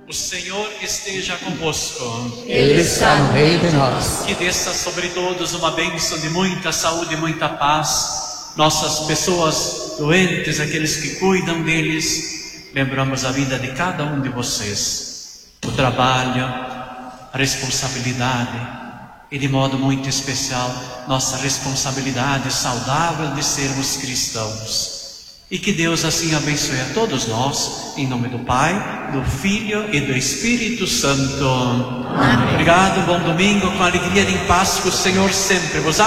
O Senhor esteja convosco. Ele está no meio de nós. Que desça sobre todos uma bênção de muita saúde e muita paz. Nossas pessoas doentes, aqueles que cuidam deles, lembramos a vida de cada um de vocês. O trabalho, a responsabilidade e de modo muito especial nossa responsabilidade saudável de sermos cristãos. E que Deus assim abençoe a todos nós, em nome do Pai, do Filho e do Espírito Santo. Amém. Obrigado, bom domingo, com alegria e em paz, que o Senhor sempre vos